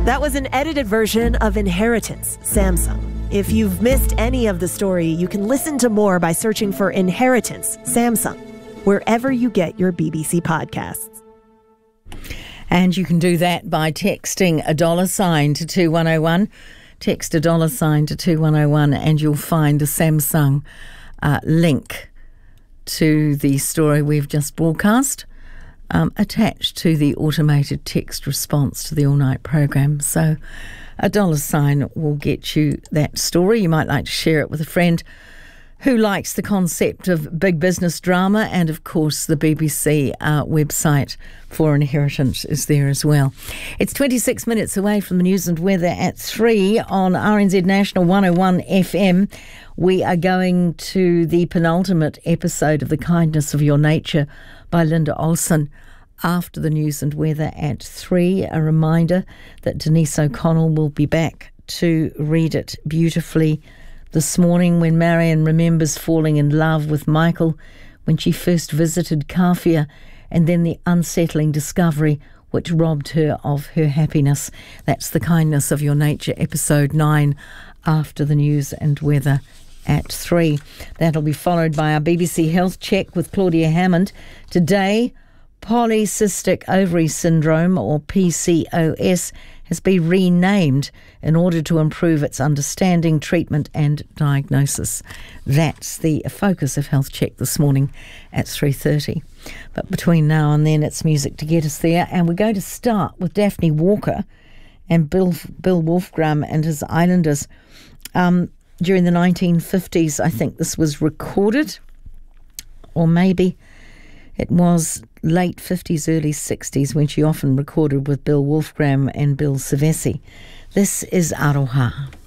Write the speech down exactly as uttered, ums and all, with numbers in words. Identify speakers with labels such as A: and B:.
A: That was an edited version of Inheritance, Samsung. If you've missed any of the story, you can listen to more by searching for Inheritance, Samsung, wherever you get your B B C podcasts.
B: And you can do that by texting a dollar sign to two one oh one. Text a dollar sign to two one oh one and you'll find the Samsung uh, link to the story we've just broadcast um, attached to the automated text response to the All Night program. So a dollar sign will get you that story. You might like to share it with a friend who likes the concept of big business drama, and of course the B B C uh, website for Inheritance is there as well. It's twenty-six minutes away from the news and weather at three on R N Z National one oh one F M. We are going to the penultimate episode of The Kindness of Your Nature by Linda Olson after the news and weather at three. A reminder that Denise O'Connell will be back to read it beautifully this morning, when Marion remembers falling in love with Michael when she first visited Kafia, and then the unsettling discovery which robbed her of her happiness. That's The Kindness of Your Nature, episode nine, after the news and weather at three. That'll be followed by our B B C Health Check with Claudia Hammond. Today, polycystic ovary syndrome, or P C O S, has been renamed in order to improve its understanding, treatment and diagnosis. That's the focus of Health Check this morning at three thirty. But between now and then, it's music to get us there. And we're going to start with Daphne Walker and Bill, Bill Wolfgram and his Islanders. Um, during the nineteen fifties, I think this was recorded, or maybe it was late fifties, early sixties, when she often recorded with Bill Wolfgram and Bill Savesi. This is Aroha.